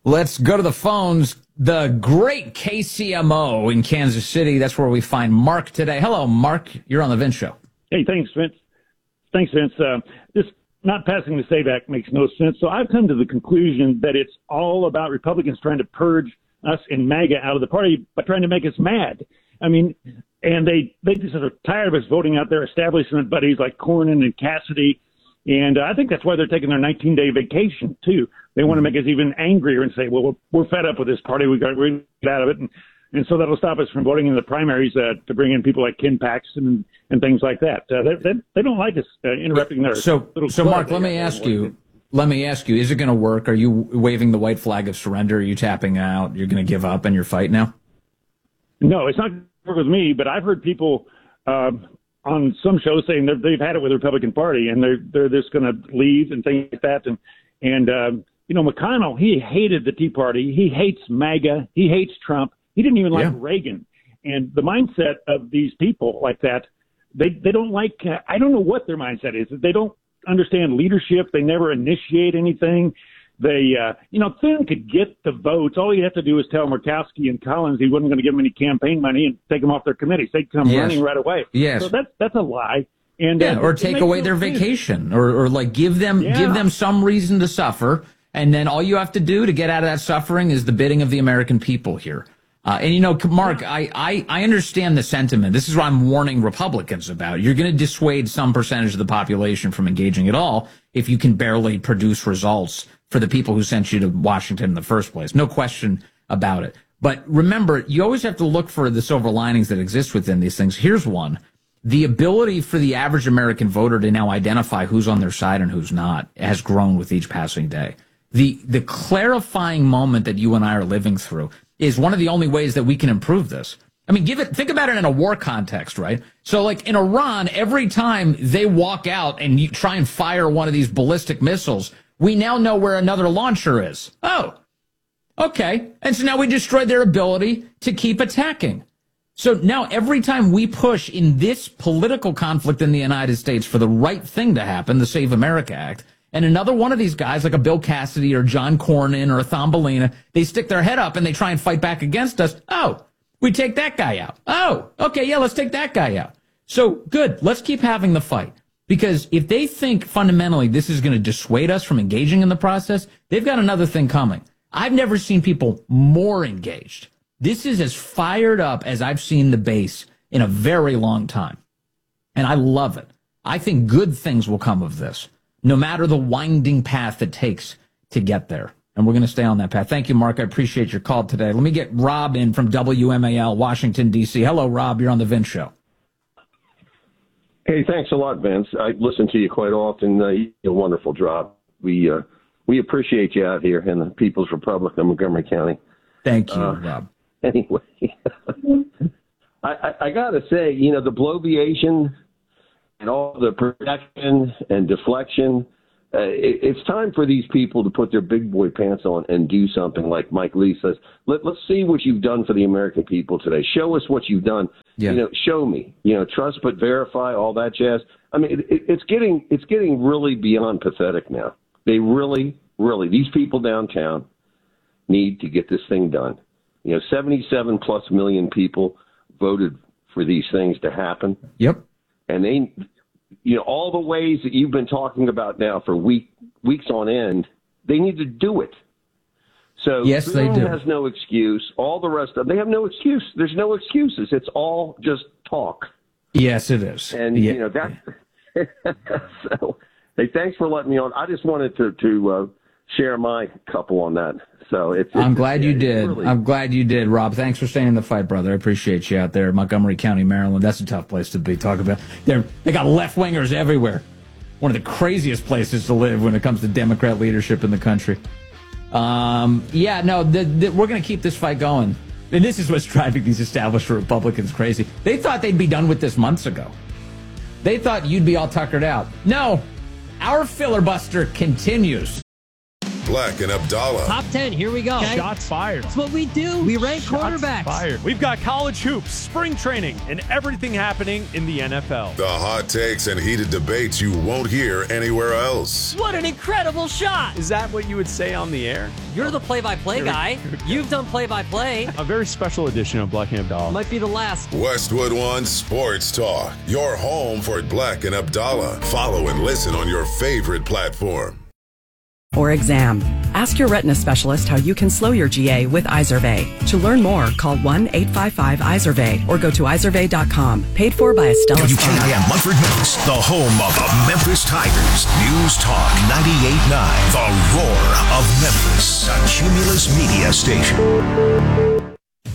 Let's go to the phones. The great KCMO in Kansas City. That's where we find Mark today. Hello, Mark. You're on the Vince Show. Hey, thanks, Vince. This not passing the SAVE Act makes no sense. So I've come to the conclusion that it's all about Republicans trying to purge us and MAGA out of the party by trying to make us mad. I mean, and they just are tired of us voting out their establishment buddies like Cornyn and Cassidy. And I think that's why they're taking their 19-day vacation, too. They want to make us even angrier and say, well, we're fed up with this party. We're going to get out of it. And so that'll stop us from voting in the primaries to bring in people like Ken Paxton and things like that. They don't like us interrupting their So Mark, let me ask you, is it going to work? Are you waving the white flag of surrender? Are you tapping out? You're going to give up and you're fight now? No, it's not going to work with me, but I've heard people on some shows saying they've had it with the Republican Party and they're just going to leave and things like that. And McConnell, he hated the Tea Party. He hates MAGA. He hates Trump. He didn't even like Reagan. And the mindset of these people like that, they don't like, I don't know what their mindset is. They don't understand leadership. They never initiate anything. Thune could get the votes. All you have to do is tell Murkowski and Collins he wasn't going to give them any campaign money and take them off their committees. They'd come running right away. Yes. So that's a lie. And or take away their vacation, or like give them some reason to suffer, and then all you have to do to get out of that suffering is the bidding of the American people here. Mark, I understand the sentiment. This is what I'm warning Republicans about. You're going to dissuade some percentage of the population from engaging at all if you can barely produce results for the people who sent you to Washington in the first place. No question about it. But remember, you always have to look for the silver linings that exist within these things. Here's one. The ability for the average American voter to now identify who's on their side and who's not has grown with each passing day. The clarifying moment that you and I are living through is one of the only ways that we can improve this. I mean, think about it in a war context, right? So like in Iran, every time they walk out and you try and fire one of these ballistic missiles, we now know where another launcher is. Oh, okay. And so now we destroyed their ability to keep attacking. So now every time we push in this political conflict in the United States for the right thing to happen, the Save America Act, and another one of these guys like a Bill Cassidy or John Cornyn or a Thumbelina, they stick their head up and they try and fight back against us. Oh, we take that guy out. Oh, okay, yeah, let's take that guy out. So good, let's keep having the fight. Because if they think fundamentally this is going to dissuade us from engaging in the process, they've got another thing coming. I've never seen people more engaged. This is as fired up as I've seen the base in a very long time. And I love it. I think good things will come of this, no matter the winding path it takes to get there. And we're going to stay on that path. Thank you, Mark. I appreciate your call today. Let me get Rob in from WMAL, Washington, D.C. Hello, Rob. You're on the Vince Show. Hey, thanks a lot, Vince. I listen to you quite often. You do a wonderful job. We appreciate you out here in the People's Republic of Montgomery County. Thank you, Rob. Anyway, I got to say, the bloviation and all the protection and deflection, it's time for these people to put their big boy pants on and do something like Mike Lee says. Let's see what you've done for the American people today. Show us what you've done. Yeah. Show me. Trust but verify, all that jazz. I mean, it's getting really beyond pathetic now. They really, these people downtown need to get this thing done. 77 plus million people voted for these things to happen. Yep. And they, all the ways that you've been talking about now for weeks on end, they need to do it. So yes, they do. Has no excuse. All the rest of them, they have no excuse. There's no excuses. It's all just talk. Yes, it is. And that's so. Hey, thanks for letting me on. I just wanted to share my couple on that. So I'm glad you did. Really... I'm glad you did, Rob. Thanks for staying in the fight, brother. I appreciate you out there, Montgomery County, Maryland. That's a tough place to be. Talk about they got left wingers everywhere. One of the craziest places to live when it comes to Democrat leadership in the country. We're going to keep this fight going, and this is what's driving these established Republicans crazy. They thought they'd be done with this months ago. They thought you'd be all tuckered out. No, our filibuster continues. Black and Abdallah. Top 10, here we go. Okay. Shots fired. That's what we do. We rank quarterbacks. Fired. We've got college hoops, spring training, and everything happening in the NFL. The hot takes and heated debates you won't hear anywhere else. What an incredible shot. Is that what you would say on the air? You're the play-by-play guy. You've done play-by-play. A very special edition of Black and Abdallah. Might be the last. Westwood One Sports Talk. Your home for Black and Abdallah. Follow and listen on your favorite platform. Or exam. Ask your retina specialist how you can slow your GA with Izervay. To learn more, call 1-855-IZERVAY or go to izervay.com. Paid for by Astellas Pharma. WKIM Munford Memphis, the home of the Memphis Tigers. News Talk 98.9, the roar of Memphis, a Cumulus media station.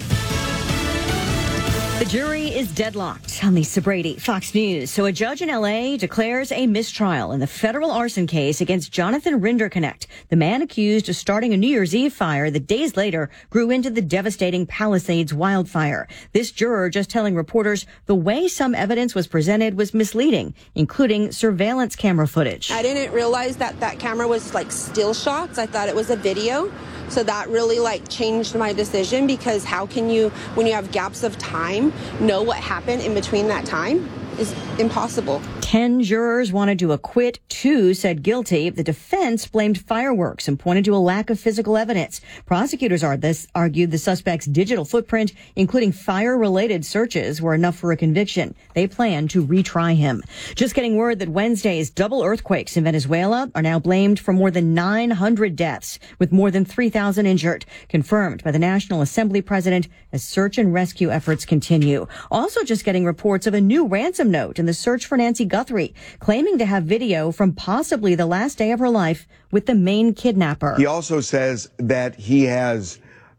The jury is deadlocked on Lisa Brady, Fox News. So a judge in L.A. declares a mistrial in the federal arson case against Jonathan Rinderknecht, the man accused of starting a New Year's Eve fire that days later grew into the devastating Palisades wildfire. This juror just telling reporters the way some evidence was presented was misleading, including surveillance camera footage. I didn't realize that camera was like still shots. I thought it was a video. So that really changed my decision, because how can you, when you have gaps of time, know what happened in between that time? Is impossible. 10 jurors wanted to acquit. 2 said guilty. The defense blamed fireworks and pointed to a lack of physical evidence. Prosecutors argued the suspect's digital footprint, including fire-related searches, were enough for a conviction. They plan to retry him. Just getting word that Wednesday's double earthquakes in Venezuela are now blamed for more than 900 deaths, with more than 3,000 injured, confirmed by the National Assembly president as search and rescue efforts continue. Also just getting reports of a new ransom note in the search for Nancy Guthrie, claiming to have video from possibly the last day of her life with the main kidnapper. He also says that he has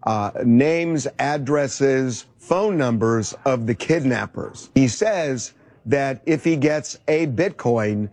names, addresses, phone numbers of the kidnappers. He says that if he gets a Bitcoin,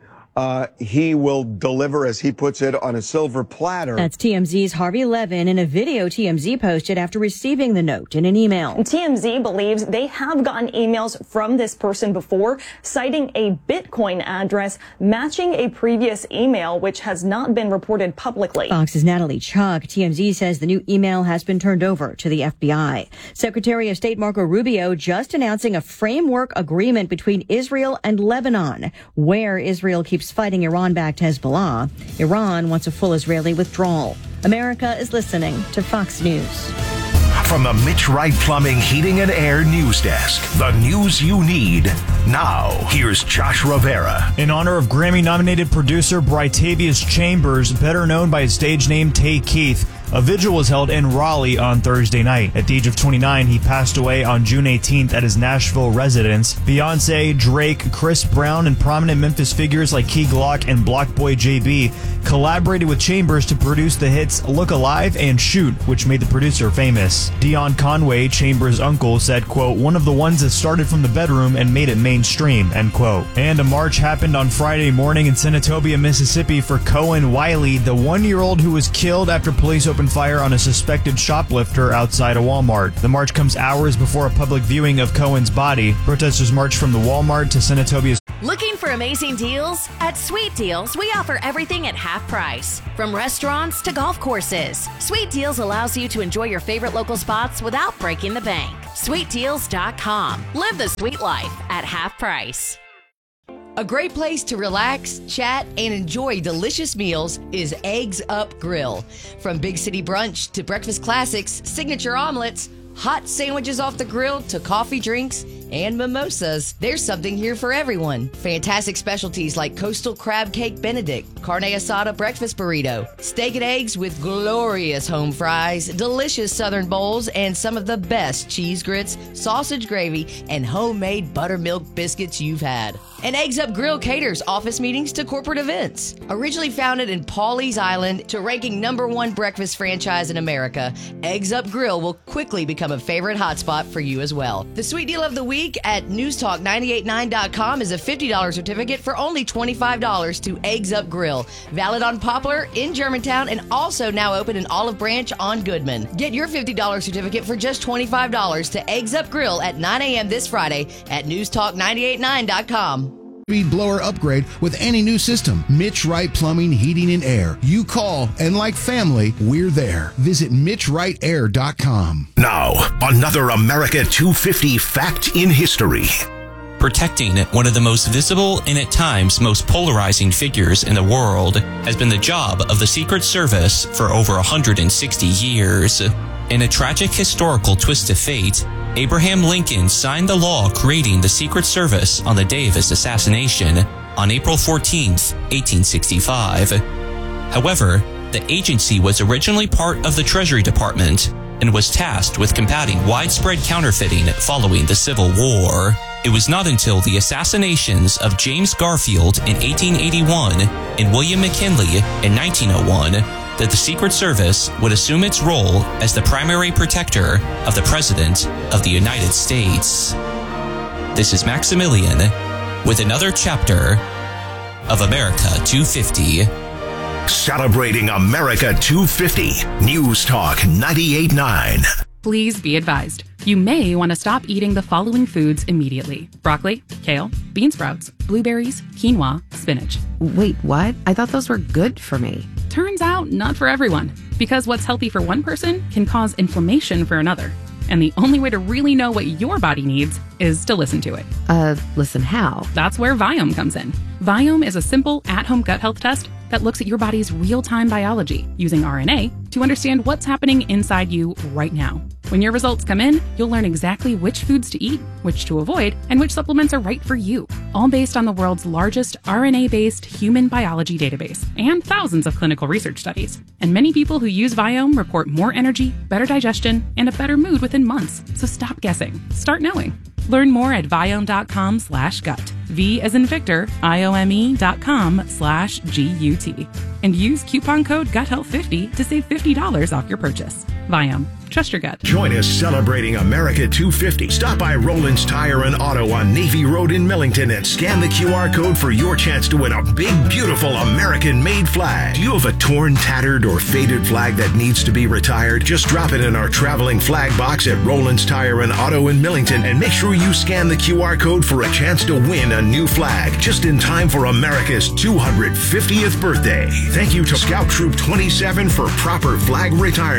he will deliver, as he puts it, on a silver platter. That's TMZ's Harvey Levin in a video TMZ posted after receiving the note in an email. TMZ believes they have gotten emails from this person before, citing a Bitcoin address matching a previous email, which has not been reported publicly. Fox's Natalie Chuck. TMZ says the new email has been turned over to the FBI. Secretary of State Marco Rubio just announcing a framework agreement between Israel and Lebanon, where Israel keeps fighting Iran-backed Hezbollah. Iran wants a full Israeli withdrawal. America is listening to Fox News. From the Mitch Wright Plumbing, Heating and Air News Desk, the news you need. Now, here's Josh Rivera. In honor of Grammy-nominated producer Brytavious Chambers, better known by his stage name Tay Keith, a vigil was held in Raleigh on Thursday night. At the age of 29, he passed away on June 18th at his Nashville residence. Beyonce, Drake, Chris Brown, and prominent Memphis figures like Key Glock and Block Boy JB collaborated with Chambers to produce the hits Look Alive and Shoot, which made the producer famous. Dion Conway, Chambers' uncle, said, quote, "one of the ones that started from the bedroom and made it mainstream," end quote. And a march happened on Friday morning in Senatobia, Mississippi for Cohen Wiley, the 1-year-old who was killed after police opened fire on a suspected shoplifter outside a Walmart. The march comes hours before a public viewing of Cohen's body. Protesters marched from the Walmart to Senatobia's. Looking for amazing deals? At Sweet Deals, we offer everything at half price, from restaurants to golf courses. Sweet Deals allows you to enjoy your favorite local spots without breaking the bank. SweetDeals.com. Live the sweet life at half price. A great place to relax, chat, and enjoy delicious meals is Eggs Up Grill. From big city brunch to breakfast classics, signature omelets, hot sandwiches off the grill to coffee drinks and mimosas, there's something here for everyone. Fantastic specialties like Coastal Crab Cake Benedict, Carne Asada Breakfast Burrito, steak and eggs with glorious home fries, delicious southern bowls, and some of the best cheese grits, sausage gravy, and homemade buttermilk biscuits you've had. And Eggs Up Grill caters office meetings to corporate events. Originally founded in Pawleys Island to ranking #1 breakfast franchise in America, Eggs Up Grill will quickly become a favorite hotspot for you as well. The sweet deal of the week at newstalk989.com is a $50 certificate for only $25 to Eggs Up Grill. Valid on Poplar in Germantown and also now open in Olive Branch on Goodman. Get your $50 certificate for just $25 to Eggs Up Grill at 9 a.m. this Friday at newstalk989.com. speed blower upgrade with any new system. Mitch Wright Plumbing, Heating, and Air. You call, and like family, we're there. Visit MitchWrightAir.com. Now, another America 250 fact in history. Protecting one of the most visible and at times most polarizing figures in the world has been the job of the Secret Service for over 160 years. In a tragic historical twist of fate, Abraham Lincoln signed the law creating the Secret Service on the day of his assassination on April 14th, 1865. However, the agency was originally part of the Treasury Department and was tasked with combating widespread counterfeiting following the Civil War. It was not until the assassinations of James Garfield in 1881 and William McKinley in 1901 that the Secret Service would assume its role as the primary protector of the President of the United States. This is Maximilian with another chapter of America 250. Celebrating America 250. News Talk 98.9. Please be advised. You may want to stop eating the following foods immediately. Broccoli, kale, bean sprouts, blueberries, quinoa, spinach. Wait, what? I thought those were good for me. Turns out not for everyone, because what's healthy for one person can cause inflammation for another. And the only way to really know what your body needs is to listen to it. Listen how? That's where Viome comes in. Viome is a simple at-home gut health test that looks at your body's real-time biology using RNA to understand what's happening inside you right now. When your results come in, you'll learn exactly which foods to eat, which to avoid, and which supplements are right for you, all based on the world's largest RNA-based human biology database and thousands of clinical research studies. And many people who use Viome report more energy, better digestion, and a better mood within months. So stop guessing. Start knowing. Learn more at Viome.com/gut. V as in Victor, IOME.com/GUT. And use coupon code GUTHEALTH50 to save $50 off your purchase. Viome. Trust your gut. Join us celebrating America 250. Stop by Roland's Tire and Auto on Navy Road in Millington and scan the QR code for your chance to win a big, beautiful American-made flag. Do you have a torn, tattered, or faded flag that needs to be retired? Just drop it in our traveling flag box at Roland's Tire and Auto in Millington and make sure you scan the QR code for a chance to win a new flag just in time for America's 250th birthday. Thank you to Scout Troop 27 for proper flag retirement.